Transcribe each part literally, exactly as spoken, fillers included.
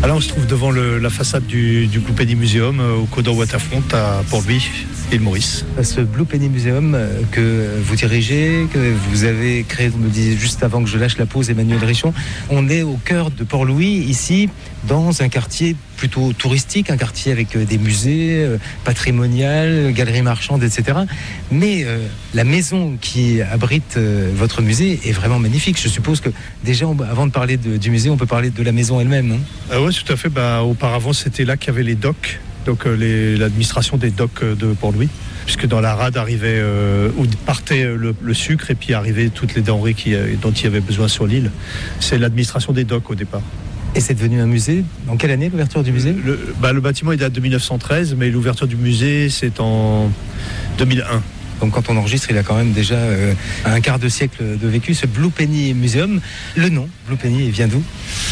Alors on se trouve devant le, la façade du, du Blue Penny Museum euh, au Codor Waterfront à Port-Louis, île Maurice. Ce Blue Penny Museum euh, que vous dirigez, que vous avez créé, vous me disiez juste avant que je lâche la pause, Emmanuel Richon, on est au cœur de Port-Louis, ici, dans un quartier plutôt touristique, un quartier avec euh, des musées, euh, patrimonial, galeries marchandes, et cetera. Mais euh, la maison qui abrite euh, votre musée est vraiment magnifique. Je suppose que déjà, on, avant de parler de, du musée, on peut parler de la maison elle-même. Hein. Ah oui, tout à fait. Bah, auparavant, c'était là qu'il y avait les docks, donc euh, les, l'administration des docks de Port-Louis, puisque dans la rade arrivait, euh, où partait le, le sucre et puis arrivaient toutes les denrées qui, dont il y avait besoin sur l'île. C'est l'administration des docks au départ. Et c'est devenu un musée. En quelle année l'ouverture du musée ? le, bah, le bâtiment il date de dix-neuf cent treize, mais l'ouverture du musée c'est en deux mille un. Donc quand on enregistre, il a quand même déjà euh, un quart de siècle de vécu, ce Blue Penny Museum. Le nom, Blue Penny, il vient d'où ?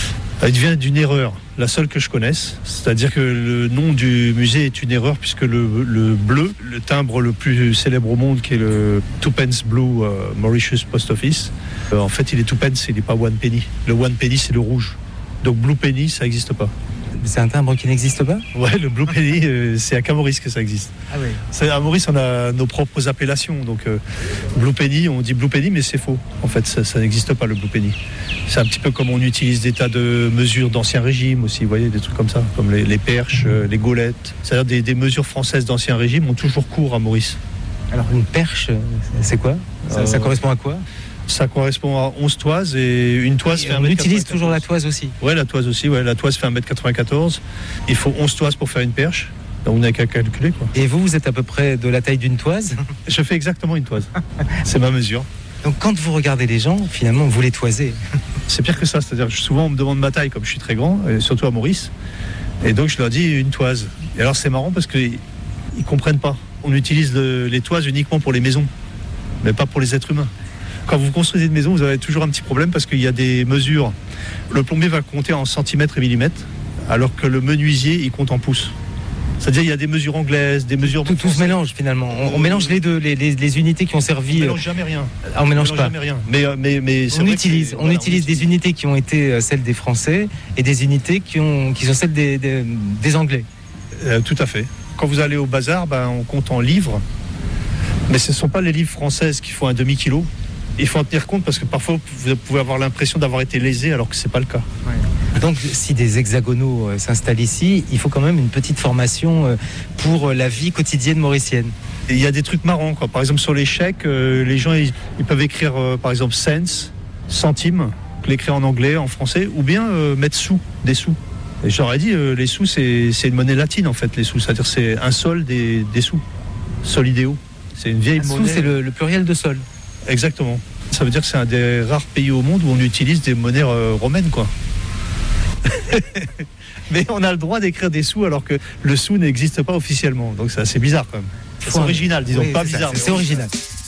Il vient d'une erreur, la seule que je connaisse. C'est-à-dire que le nom du musée est une erreur puisque le, le bleu, le timbre le plus célèbre au monde qui est le Twopence Blue euh, Mauritius Post Office, euh, en fait il est Twopence, il n'est pas One Penny. Le One Penny c'est le rouge. Donc Blue Penny, ça n'existe pas. C'est un timbre qui n'existe pas ? Ouais, le Blue Penny, euh, c'est à qu'à Maurice que ça existe. Ah oui. C'est, à Maurice, on a nos propres appellations. Donc euh, Blue Penny, on dit Blue Penny, mais c'est faux. En fait, ça, ça n'existe pas, le Blue Penny. C'est un petit peu comme on utilise des tas de mesures d'Ancien Régime aussi, vous voyez, des trucs comme ça, comme les, les perches, euh, les gaulettes. C'est-à-dire des, des mesures françaises d'Ancien Régime ont toujours cours à Maurice. Alors une perche, c'est quoi ? ça, euh... ça correspond à quoi ? Ça correspond à onze toises et une toise et fait un mètre quatre-vingt-quatorze. On utilise toujours la toise aussi. Ouais, la toise aussi. Ouais, la toise fait un mètre quatre-vingt-quatorze. Il faut onze toises pour faire une perche. Donc on n'a qu'à calculer, quoi. Et vous, vous êtes à peu près de la taille d'une toise ? Je fais exactement une toise. C'est ma mesure. Donc quand vous regardez les gens, finalement, vous les toisez. C'est pire que ça. C'est-à-dire que souvent on me demande ma taille, comme je suis très grand, et surtout à Maurice. Et donc je leur dis une toise. Et alors c'est marrant parce qu'ils ne comprennent pas. On utilise le, les toises uniquement pour les maisons, mais pas pour les êtres humains. Quand vous construisez une maison, vous avez toujours un petit problème parce qu'il y a des mesures. Le plombier va compter en centimètres et millimètres, alors que le menuisier, il compte en pouces. C'est-à-dire il y a des mesures anglaises, des mesures... Tout, tout se mélange finalement. On, on mélange les deux, les, les, les unités qui ont servi... On ne mélange jamais rien. Ah, on ne mélange on pas. Jamais rien. Mais, mais, mais on utilise, on, voilà, utilise on utilise des unités qui ont été celles des Français et des unités qui, ont, qui sont celles des, des, des Anglais. Euh, tout à fait. Quand vous allez au bazar, ben, on compte en livres. Mais ce ne sont pas les livres françaises qui font un demi-kilo. Il faut en tenir compte parce que parfois vous pouvez avoir l'impression d'avoir été lésé alors que ce n'est pas le cas. Ouais. Donc si des hexagonaux euh, s'installent ici, il faut quand même une petite formation euh, pour la vie quotidienne mauricienne. Et il y a des trucs marrants, quoi. Par exemple sur les chèques, euh, les gens ils, ils peuvent écrire euh, par exemple cents, centimes, l'écrire en anglais, en français, ou bien euh, mettre sous, des sous. Et j'aurais dit euh, les sous c'est, c'est une monnaie latine en fait, les sous, c'est-à-dire c'est un sol des, des sous, solideo. C'est une vieille un monnaie. Sous c'est le, le pluriel de sol. Exactement. Ça veut dire que c'est un des rares pays au monde où on utilise des monnaies euh, romaines, quoi. Mais on a le droit d'écrire des sous alors que le sou n'existe pas officiellement. Donc c'est assez bizarre quand même. C'est original, disons, oui, pas c'est bizarre. Ça, c'est, c'est original.